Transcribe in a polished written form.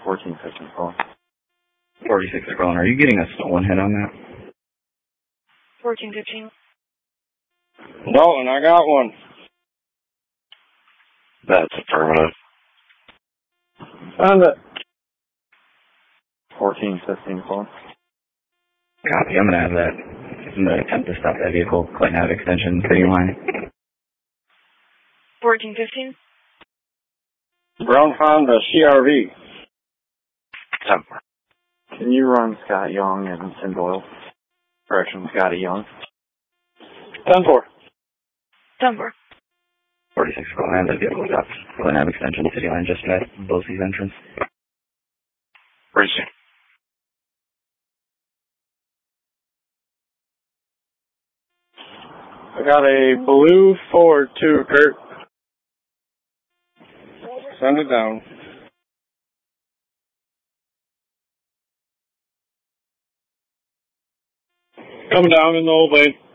1415 calling. 46 calling. Are you getting a stolen hit on that? 1415. Dalton, I got one. That's affirmative. Found it. 1415 calling. Copy. I'm gonna have that. I'm gonna attempt to stop that vehicle. Clinton Ave extension, city line. 1415. Brown found a CRV. 10-4. Can you run Scott Young and Doyle? Correction, Scotty Young. 10-4. 10-4. 46 calling. That vehicle stopped. Clinton Ave extension, city line, just at Bosie's entrance. Racing. I got a blue Ford too, Kurt. Send it down. Coming down in the old lane.